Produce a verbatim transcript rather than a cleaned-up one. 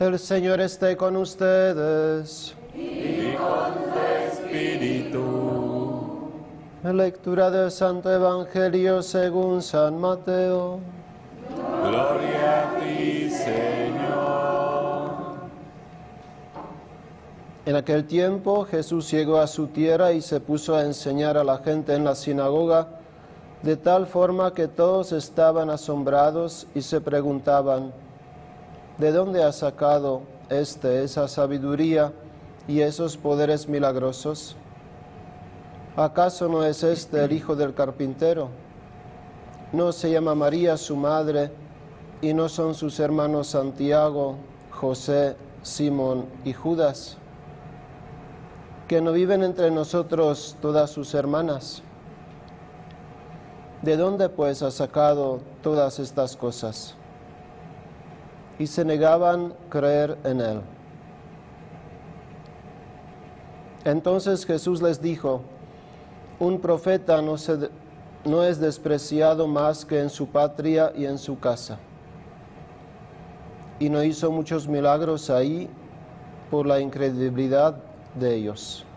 El Señor esté con ustedes. Y con tu espíritu. Lectura del Santo Evangelio según San Mateo. Gloria a ti, Señor. En aquel tiempo Jesús llegó a su tierra y se puso a enseñar a la gente en la sinagoga, de tal forma que todos estaban asombrados y se preguntaban: ¿de dónde ha sacado éste esa sabiduría y esos poderes milagrosos? ¿Acaso no es este el hijo del carpintero? ¿No se llama María su madre, y no son sus hermanos Santiago, José, Simón y Judas? ¿Que no viven entre nosotros todas sus hermanas? ¿De dónde pues ha sacado todas estas cosas? Y se negaban creer en él. Entonces Jesús les dijo: un profeta no, se, no es despreciado más que en su patria y en su casa. Y no hizo muchos milagros ahí por la incredulidad de ellos.